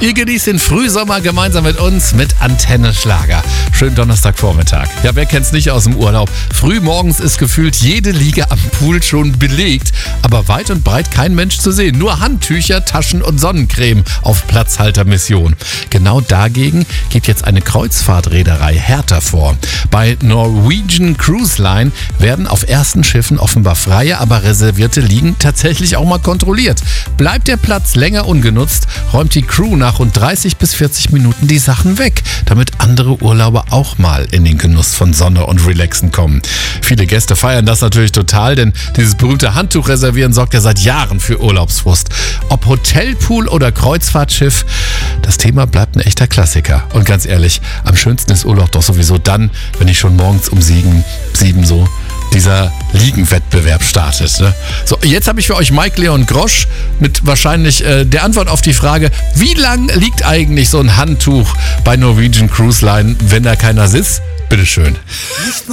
Ihr genießt den Frühsommer gemeinsam mit uns mit Antenne Schlager. Schönen Donnerstagvormittag. Ja, wer kennt's nicht aus dem Urlaub? Frühmorgens ist gefühlt jede Liege am Pool schon belegt, aber weit und breit kein Mensch zu sehen. Nur Handtücher, Taschen und Sonnencreme auf Platzhaltermission. Genau dagegen geht jetzt eine Kreuzfahrtreederei Hertha vor. Bei Norwegian Cruise Line werden auf ersten Schiffen offenbar freie, aber reservierte Liegen tatsächlich auch mal kontrolliert. Bleibt der Platz länger ungenutzt, räumt die Crew nach rund 30 bis 40 Minuten die Sachen weg, damit andere Urlauber auch mal in den Genuss von Sonne und Relaxen kommen. Viele Gäste feiern das natürlich total, denn dieses berühmte Handtuchreservieren sorgt ja seit Jahren für Urlaubsfrust. Ob Hotelpool oder Kreuzfahrtschiff, das Thema bleibt ein echter Klassiker. Und ganz ehrlich, am schönsten ist Urlaub doch sowieso dann, wenn ich schon morgens um 7 so dieser Liegenwettbewerb startet. Ne? So, jetzt habe ich für euch Mike Leon Grosch mit wahrscheinlich der Antwort auf die Frage, wie lang liegt eigentlich so ein Handtuch bei Norwegian Cruise Line, wenn da keiner sitzt? Bitteschön.